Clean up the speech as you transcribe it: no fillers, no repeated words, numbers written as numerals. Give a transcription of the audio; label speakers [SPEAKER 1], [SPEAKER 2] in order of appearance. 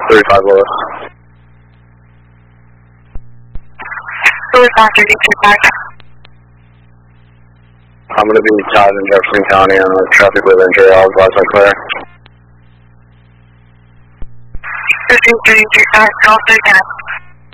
[SPEAKER 1] 35 Lewis.
[SPEAKER 2] 35.
[SPEAKER 1] I'm going to be tied in Jefferson County on a traffic with injury. I'll advise my clear.
[SPEAKER 2] 1535, call 39.